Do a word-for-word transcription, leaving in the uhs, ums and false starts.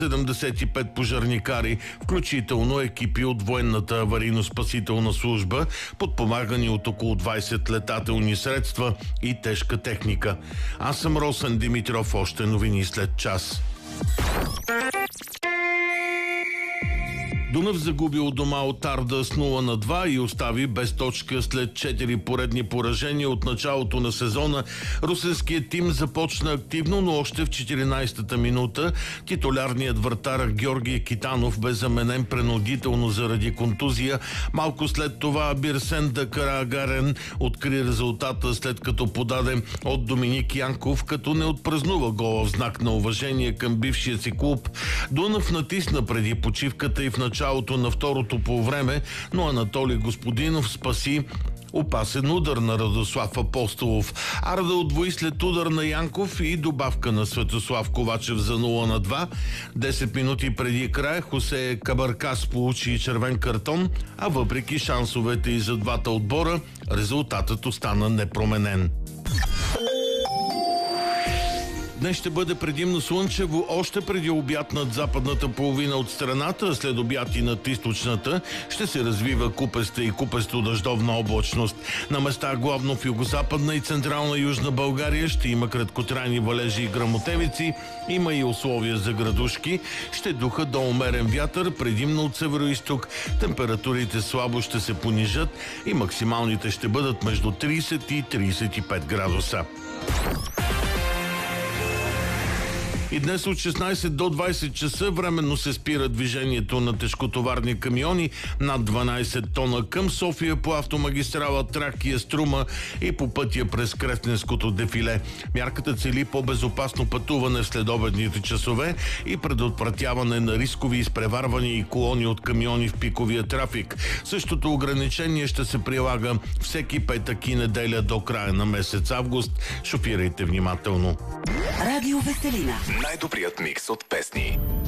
седемдесет и пет пожарникари, включително екипи от военната аварийно-спасителна служба, подпомагани от около двайсет летателни средства и тежка техника. Аз съм Росен Димитров, още новини след час. Дунав загуби у дома от Арда с нула на два и остави без точка след четири поредни поражения от началото на сезона. Русенският тим започна активно, но още в четиринайсетата минута титулярният вратар Георги Китанов бе заменен принудително заради контузия. Малко след това Бирсен Дакарагарен откри резултата, след като подаде от Доминик Янков, като не отпразнува гола в знак на уважение към бившия си клуб. Дунав натисна преди почивката и в началото началото на второто по време, но Анатолий Господинов спаси опасен удар на Радослав Апостолов. Арда отвои след удар на Янков и добавка на Светослав Ковачев за нула на два. десет минути преди края Хосе Кабаркас получи червен картон, а въпреки шансовете и за двата отбора, резултатът остана непроменен. Днес ще бъде предимно слънчево още преди обяд над западната половина от страната, след обяд и над източната ще се развива купеста и купесто-дъждовна облачност. На места главно в югозападна и централна южна България ще има краткотрайни валежи и гръмотевици, има и условия за градушки, ще духа до умерен вятър, предимно от североизток. Температурите слабо ще се понижат и максималните ще бъдат между трийсет и трийсет и пет градуса. И днес от шестнайсет до двайсет часа временно се спира движението на тежкотоварни камиони над дванайсет тона към София по автомагистрала Тракия Струма и по пътя през Кресненското дефиле. Мярката цели по-безопасно пътуване в следобедните часове и предотвратяване на рискови изпреварвания и колони от камиони в пиковия трафик. Същото ограничение ще се прилага всеки петък и неделя до края на месец август. Шофирайте внимателно. Радио Веселина. Най-добрият микс от песни.